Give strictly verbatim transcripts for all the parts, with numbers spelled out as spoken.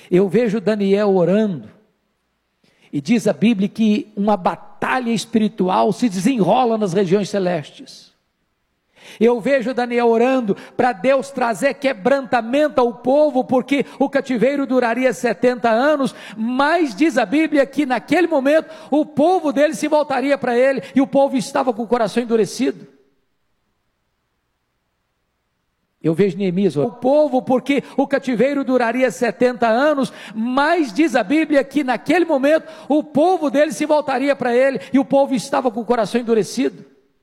Eu vejo Daniel orando, e diz a Bíblia que uma batalha espiritual se desenrola nas regiões celestes. Eu vejo Daniel orando para Deus trazer quebrantamento ao povo, porque o cativeiro duraria setenta anos, mas diz a Bíblia que naquele momento o povo dele se voltaria para ele, e o povo estava com o coração endurecido. Eu vejo Neemias orando, o povo, porque o cativeiro duraria setenta anos, mas diz a Bíblia que naquele momento o povo dele se voltaria para ele, e o povo estava com o coração endurecido.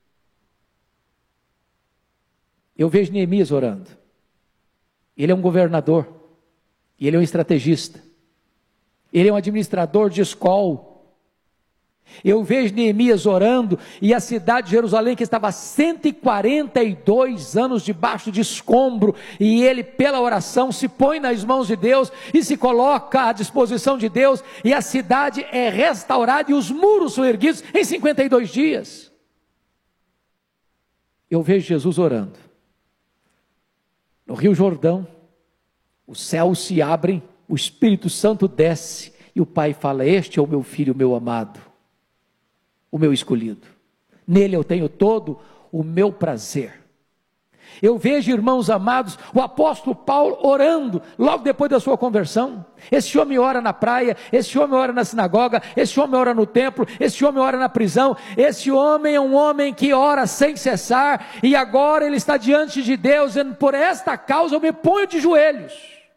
Eu vejo Neemias orando. Ele é um governador, ele é um estrategista, ele é um administrador de escola. Eu vejo Neemias orando, e a cidade de Jerusalém, que estava há cento e quarenta e dois anos debaixo de escombro, e ele pela oração se põe nas mãos de Deus, e se coloca à disposição de Deus, e a cidade é restaurada, e os muros são erguidos em cinquenta e dois dias. Eu vejo Jesus orando. No Rio Jordão, os céus se abrem, o Espírito Santo desce, e o Pai fala: este é o meu filho, o meu amado, o meu escolhido, nele eu tenho todo o meu prazer. Eu vejo, irmãos amados, o apóstolo Paulo orando, logo depois da sua conversão. Esse homem ora na praia, esse homem ora na sinagoga, esse homem ora no templo, esse homem ora na prisão. Esse homem é um homem que ora sem cessar, e agora ele está diante de Deus, dizendo: por esta causa eu me ponho de joelhos.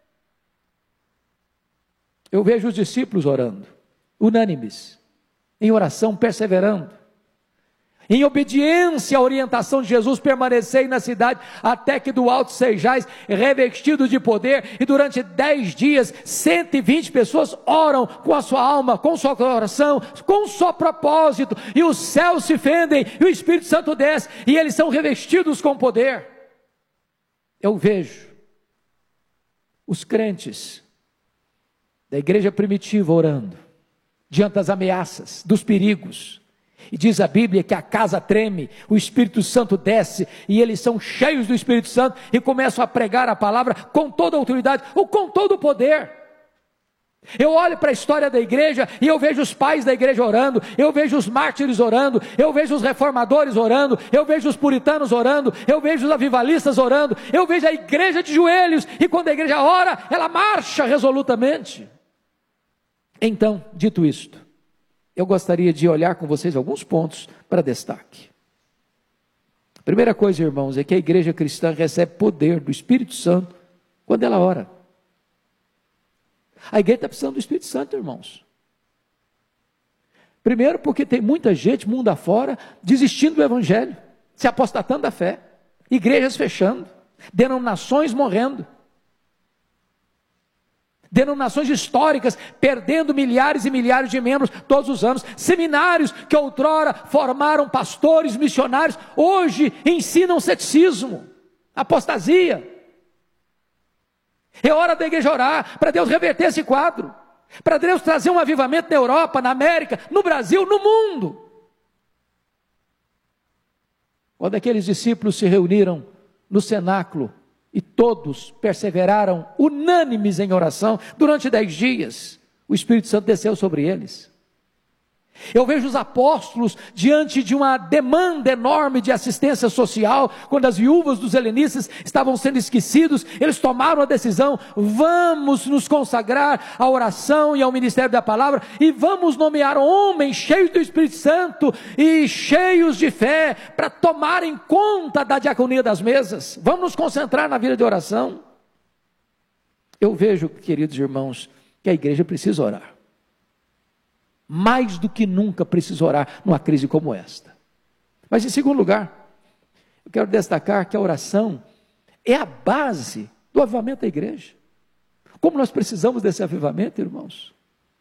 Eu vejo os discípulos orando, unânimes, em oração, perseverando, em obediência à orientação de Jesus, permanecei na cidade, até que do alto sejais revestidos de poder. E durante dez dias, cento e vinte pessoas oram com a sua alma, com sua coração, com o seu propósito, e os céus se fendem, e o Espírito Santo desce, e eles são revestidos com poder. Eu vejo os crentes da igreja primitiva orando, diante das ameaças, dos perigos. E diz a Bíblia que a casa treme, o Espírito Santo desce, e eles são cheios do Espírito Santo, e começam a pregar a palavra com toda a autoridade, ou com todo o poder. Eu olho para a história da igreja, e eu vejo os pais da igreja orando, eu vejo os mártires orando, eu vejo os reformadores orando, eu vejo os puritanos orando, eu vejo os avivalistas orando, eu vejo a igreja de joelhos, e quando a igreja ora, ela marcha resolutamente. Então, dito isto, eu gostaria de olhar com vocês alguns pontos para destaque. A primeira coisa, irmãos, é que a igreja cristã recebe poder do Espírito Santo quando ela ora. A igreja está precisando do Espírito Santo, irmãos. Primeiro porque tem muita gente, mundo afora, desistindo do Evangelho, se apostatando da fé, igrejas fechando, denominações morrendo, denominações históricas perdendo milhares e milhares de membros todos os anos, seminários que outrora formaram pastores, missionários, hoje ensinam ceticismo, apostasia. É hora da igreja orar, para Deus reverter esse quadro, para Deus trazer um avivamento na Europa, na América, no Brasil, no mundo. Quando aqueles discípulos se reuniram no cenáculo, e todos perseveraram unânimes em oração durante dez dias, o Espírito Santo desceu sobre eles. Eu vejo os apóstolos diante de uma demanda enorme de assistência social, quando as viúvas dos helenistas estavam sendo esquecidos, eles tomaram a decisão: vamos nos consagrar à oração e ao ministério da palavra, e vamos nomear homens cheios do Espírito Santo e cheios de fé, para tomarem conta da diaconia das mesas. Vamos nos concentrar na vida de oração. Eu vejo, queridos irmãos, que a igreja precisa orar. Mais do que nunca precisa orar numa crise como esta. Mas em segundo lugar, eu quero destacar que a oração é a base do avivamento da igreja. Como nós precisamos desse avivamento, irmãos?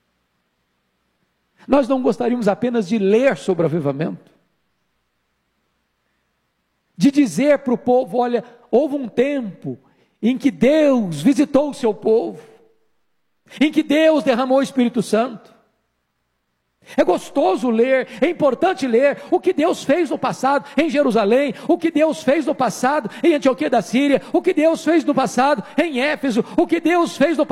Nós não gostaríamos apenas de ler sobre o avivamento, de dizer para o povo: olha, houve um tempo em que Deus visitou o seu povo, em que Deus derramou o Espírito Santo. É gostoso ler, é importante ler o que Deus fez no passado em Jerusalém, o que Deus fez no passado em Antioquia da Síria, o que Deus fez no passado em Éfeso, o que Deus fez no